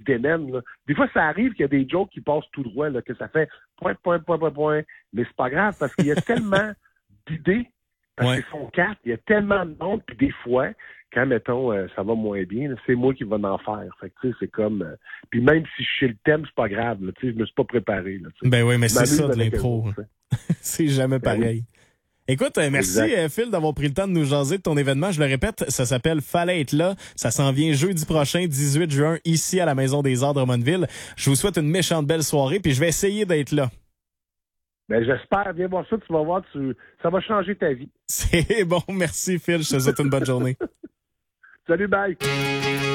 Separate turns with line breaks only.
démène, là. Des fois, ça arrive qu'il y a des jokes qui passent tout droit, là, que ça fait point. Mais c'est pas grave, parce qu'il y a tellement d'idées, parce qu'ils sont 4, il y a tellement de monde, puis des fois, quand, mettons, ça va moins bien, là, c'est moi qui vais en faire. Fait que, tu sais, c'est comme... puis même si je sais le thème, c'est pas grave, là, tu sais, je me suis pas préparé, là, tu sais.
Ben oui, mais c'est ça de l'impro. C'est jamais pareil. Écoute, merci Phil d'avoir pris le temps de nous jaser de ton événement. Je le répète, ça s'appelle Fallait être là. Ça s'en vient jeudi prochain, 18 juin, ici à la Maison des Arts de Drummondville. Je vous souhaite une méchante belle soirée, puis je vais essayer d'être là.
Ben j'espère. Viens voir ça, tu vas voir, ça va changer ta vie.
C'est bon, merci Phil. Je te souhaite une bonne journée.
Salut, bye!